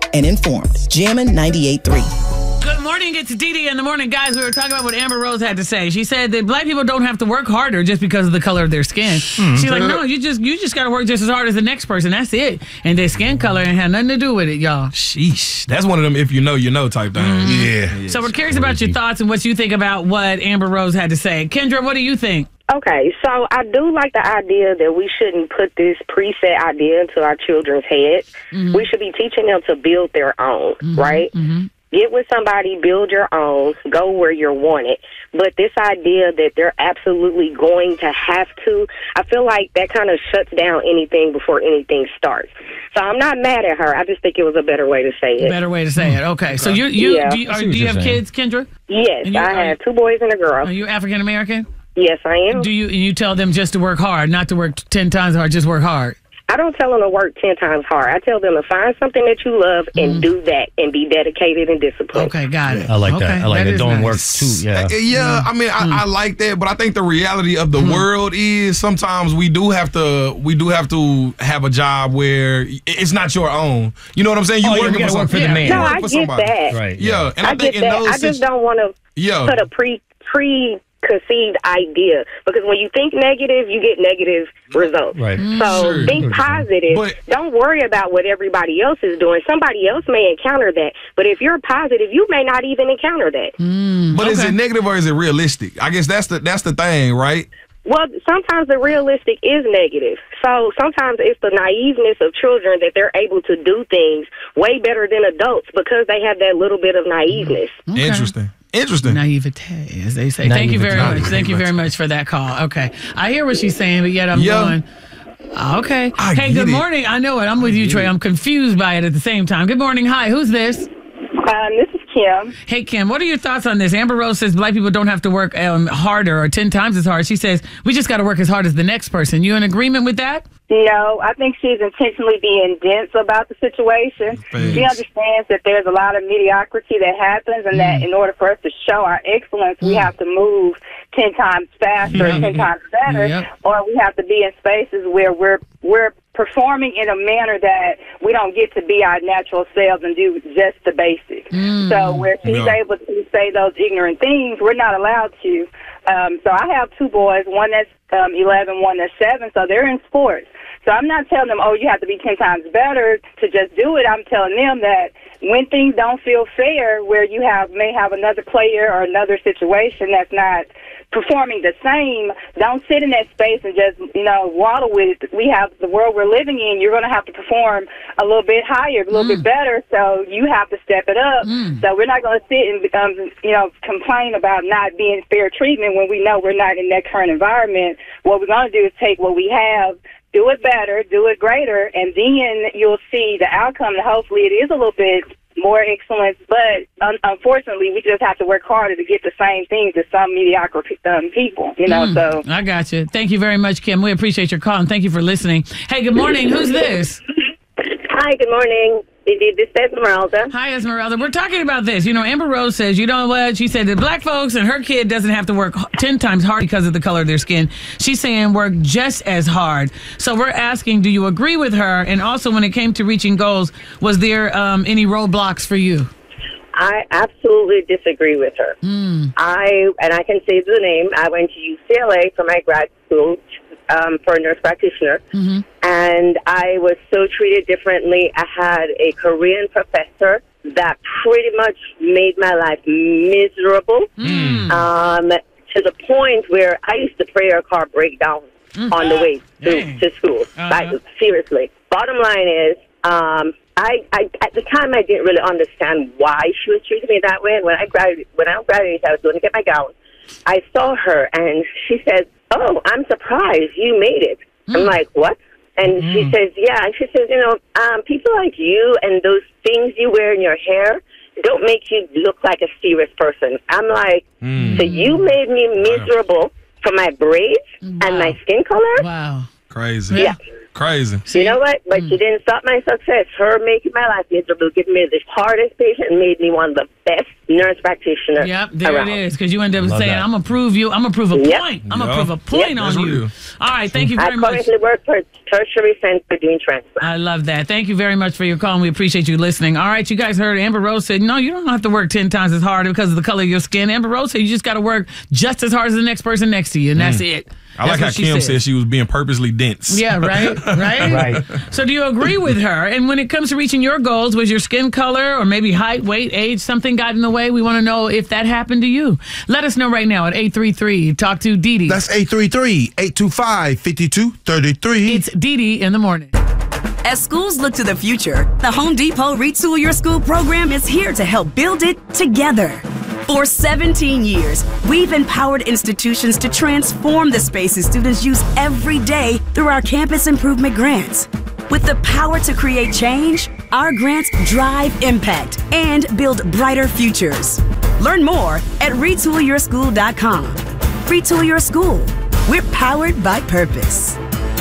and informed. Jammin' 98.3. Good morning. It's Dee Dee in the morning. Guys, we were talking about what Amber Rose had to say. She said that black people don't have to work harder just because of the color of their skin. She's like, no, you just got to work just as hard as the next person. That's it. And their skin color ain't had nothing to do with it, y'all. Sheesh. That's one of them if you know type things. Yeah. So we're curious about your thoughts and what you think about what Amber Rose had to say. Kendra, what do you think? Okay, so I do like the idea that we shouldn't put this preset idea into our children's head. We should be teaching them to build their own, right? Get with somebody, build your own, go where you're wanted. But this idea that they're absolutely going to have to, I feel like that kind of shuts down anything before anything starts. So I'm not mad at her. I just think it was a better way to say it. Better way to say it. Okay. So do you have kids, Kendra? Yes, I have 2 boys and a girl. Are you African American? Yes, I am. Do you tell them just to work hard, not to work 10 times hard, just work hard? I don't tell them to work 10 times hard. I tell them to find something that you love and do that and be dedicated and disciplined. Okay, got it. I like that. I like that. Don't work too. Yeah. Yeah, I mean, I like that, but I think the reality of the world is sometimes we do have to have a job where it's not your own. You know what I'm saying? You working for work for the man. No, I get that. Right. Yeah, and I get that. I just don't want to put a preconceived idea, because when you think negative, you get negative results. Right. So think positive. But don't worry about what everybody else is doing. Somebody else may encounter that, but if you're positive, you may not even encounter that. But is it negative or is it realistic? I guess that's the thing, right? Well, sometimes the realistic is negative. So sometimes it's the naiveness of children that they're able to do things way better than adults because they have that little bit of naiveness. Okay. Interesting. Naivete, as they say. Thank you very much. Thank you very much for that call. Okay. I hear what she's saying, but yet I'm going, okay. Hey, good morning. I know it. I'm with you, Trey. I'm confused by it at the same time. Good morning. Hi, who's this? This is Kim. Hey, Kim, what are your thoughts on this? Amber Rose says black people don't have to work harder or 10 times as hard. She says we just got to work as hard as the next person. You in agreement with that? No, I think she's intentionally being dense about the situation. Thanks. She understands that there's a lot of mediocrity that happens, and that in order for us to show our excellence, we have to move 10 times faster, 10 times better, or we have to be in spaces where we're performing in a manner that we don't get to be our natural selves and do just the basics. So where she's able to say those ignorant things, we're not allowed to. So I have 2 boys, one that's 11, one that's 7, so they're in sports. So I'm not telling them, oh, you have to be 10 times better to just do it. I'm telling them that when things don't feel fair, where you may have another player or another situation that's not performing the same, don't sit in that space and just, waddle with it. We have the world we're living in. You're going to have to perform a little bit higher, a little bit better, so you have to step it up. So we're not going to sit and, complain about not being fair treatment when we know we're not in that current environment. What we're going to do is take what we have, do it better, do it greater, and then you'll see the outcome. And hopefully it is a little bit more excellence, but unfortunately, we just have to work harder to get the same things as some mediocre people, so. I got you. Thank you very much, Kim. We appreciate your call, and thank you for listening. Hey, good morning. Who's this? Hi, good morning. This is Esmeralda. Hi, Esmeralda. We're talking about this. Amber Rose says, you know what? She said that black folks and her kid doesn't have to work 10 times hard because of the color of their skin. She's saying work just as hard. So we're asking, do you agree with her? And also, when it came to reaching goals, was there any roadblocks for you? I absolutely disagree with her. I can say the name. I went to UCLA for my grad school for a nurse practitioner, and I was so treated differently. I had a Korean professor that pretty much made my life miserable, to the point where I used to pray her car break down on the way to school. Seriously. Bottom line is, I at the time I didn't really understand why she was treating me that way. And when I graduated, I was going to get my gown. I saw her, and she said, "Oh, I'm surprised you made it." I'm like, "What?" And she says, "Yeah." And she says, people like you and those things you wear in your hair don't make you look like a serious person. I'm like, so you made me miserable for my braids and my skin color? Wow. Crazy. Yeah. Crazy. You know what? But she didn't stop my success. Her making my life miserable, giving me the hardest patient, made me one of the best nurse practitioners. Yep, there around. it is. Because you end up saying, that. I'm going to prove you. I'm going to prove a point. I'm going to prove a point on That's you. real. All right, thank you very I much. currently work for tertiary center doing transplants. I love that. Thank you very much for your call, and we appreciate you listening. All right, you guys heard Amber Rose said, no, you don't have to work 10 times as hard because of the color of your skin. Amber Rose said you just got to work just as hard as the next person next to you, and that's it. I like how Kim said she was being purposely dense. Yeah, right? Right. So do you agree with her? And when it comes to reaching your goals, was your skin color or maybe height, weight, age, something got in the way? We want to know if that happened to you. Let us know right now at 833. Talk to Dee Dee. That's 833-825-5233. It's Dee Dee in the morning. As schools look to the future, the Home Depot Retool Your School program is here to help build it together. For 17 years, we've empowered institutions to transform the spaces students use every day through our campus improvement grants. With the power to create change, our grants drive impact and build brighter futures. Learn more at retoolyourschool.com. Retool Your School. We're powered by purpose.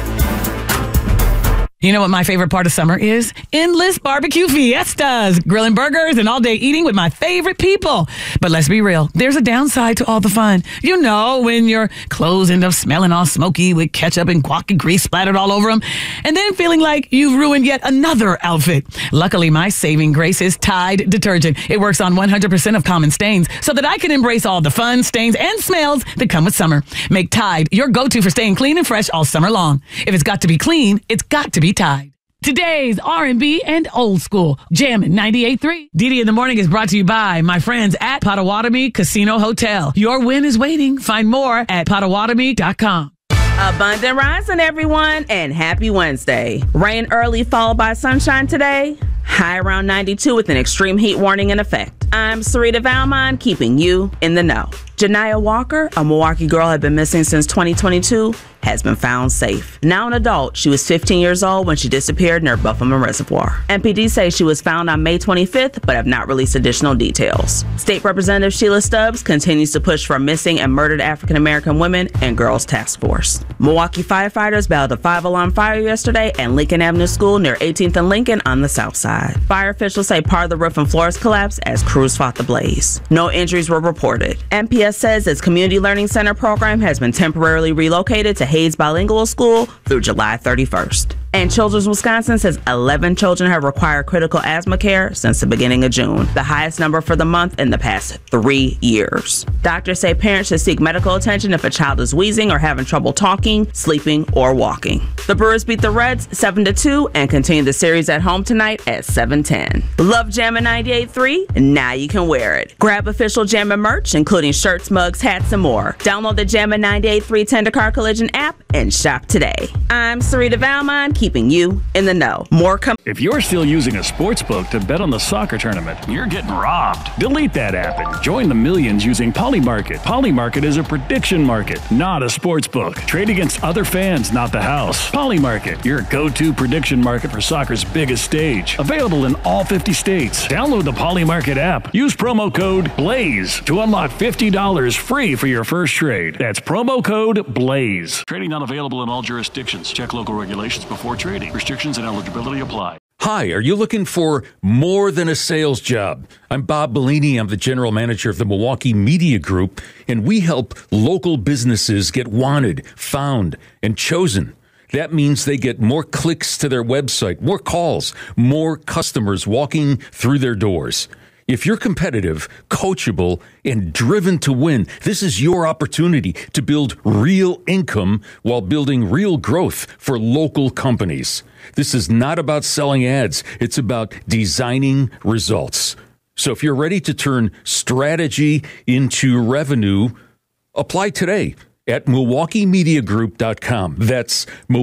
You know what my favorite part of summer is? Endless barbecue fiestas, grilling burgers and all day eating with my favorite people. But let's be real, there's a downside to all the fun. You know, when your clothes end up smelling all smoky with ketchup and guac and grease splattered all over them, and then feeling like you've ruined yet another outfit. Luckily, my saving grace is Tide detergent. It works on 100% of common stains so that I can embrace all the fun, stains, and smells that come with summer. Make Tide your go-to for staying clean and fresh all summer long. If it's got to be clean, it's got to be Tide. Today's R&B and old school, Jammin' 98.3. Dee Dee in the Morning is brought to you by my friends at Potawatomi Casino Hotel. Your win is waiting. Find more at Potawatomi.com. Abundant rising, everyone, and happy Wednesday. Rain early followed by sunshine today. High around 92 with an extreme heat warning in effect. I'm Sarita Valmont, keeping you in the know. Janiyah Walker, a Milwaukee girl had been missing since 2022, has been found safe. Now an adult, she was 15 years old when she disappeared near Buffalo Reservoir. MPD say she was found on May 25th, but have not released additional details. State Representative Sheila Stubbs continues to push for missing and murdered African-American women and girls task force. Milwaukee firefighters battled a 5-alarm fire yesterday at Lincoln Avenue School near 18th and Lincoln on the south side. Fire officials say part of the roof and floors collapsed as crews fought the blaze. No injuries were reported. MPS says its Community Learning Center program has been temporarily relocated to Hayes Bilingual School through July 31st. And Children's Wisconsin says 11 children have required critical asthma care since the beginning of June, the highest number for the month in the past 3 years. Doctors say parents should seek medical attention if a child is wheezing or having trouble talking, sleeping, or walking. The Brewers beat the Reds 7-2 and continue the series at home tonight at 7:10. Love Jammin' 98.3? Now you can wear it. Grab official Jammin' merch, including shirts, mugs, hats, and more. Download the Jammin' 98.3 Tendercar Collision app and shop today. I'm Sarita Valmont, keeping you in the know. If you're still using a sportsbook to bet on the soccer tournament, you're getting robbed. Delete that app and join the millions using Polymarket. Polymarket is a prediction market, not a sportsbook. Trade against other fans, not the house. Polymarket, your go-to prediction market for soccer's biggest stage. Available in all 50 states. Download the Polymarket app. Use promo code BLAZE to unlock $50 free for your first trade. That's promo code BLAZE. Trading not available in all jurisdictions. Check local regulations before trading. Restrictions and eligibility apply. Hi, are you looking for more than a sales job? I'm Bob Bellini. I'm the general manager of the Milwaukee Media Group, and we help local businesses get wanted, found, and chosen. That means they get more clicks to their website, more calls, more customers walking through their doors. If you're competitive, coachable, and driven to win, this is your opportunity to build real income while building real growth for local companies. This is not about selling ads. It's about designing results. So if you're ready to turn strategy into revenue, apply today at MilwaukeeMediaGroup.com. That's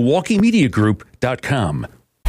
MilwaukeeMediaGroup.com.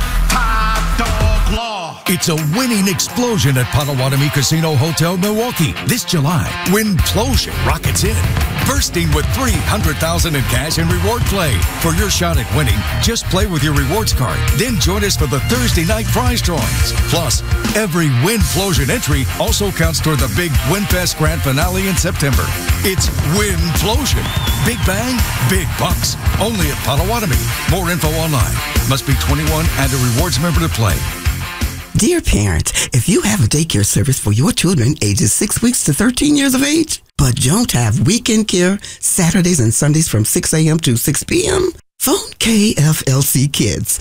It's a winning explosion at Potawatomi Casino Hotel Milwaukee. This July, Winplosion rockets in, bursting with $300,000 in cash and reward play. For your shot at winning, just play with your rewards card. Then join us for the Thursday night prize drawings. Plus, every Winplosion entry also counts toward the big WinFest Grand Finale in September. It's Winplosion. Big bang, big bucks. Only at Potawatomi. More info online. Must be 21 and a rewards member to play. Dear parents, if you have a daycare service for your children ages 6 weeks to 13 years of age, but don't have weekend care Saturdays and Sundays from 6 a.m. to 6 p.m., Phone KFLC Kids,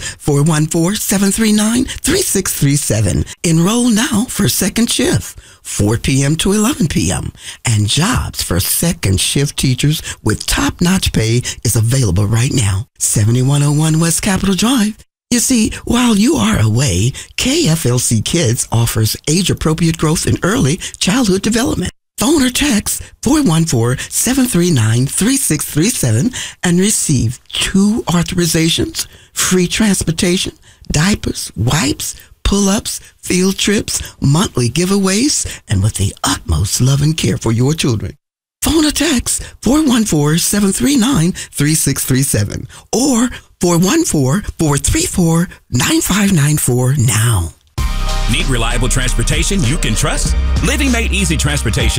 414-739-3637. Enroll now for second shift, 4 p.m. to 11 p.m. And jobs for second shift teachers with top-notch pay is available right now. 7101 West Capitol Drive. You see, while you are away, KFLC Kids offers age-appropriate growth and early childhood development. Phone or text 414-739-3637 and receive 2 authorizations, free transportation, diapers, wipes, pull-ups, field trips, monthly giveaways, and with the utmost love and care for your children. Phone or text 414-739-3637 or 414-434-9594 now. Need reliable transportation you can trust? Living Made Easy Transportation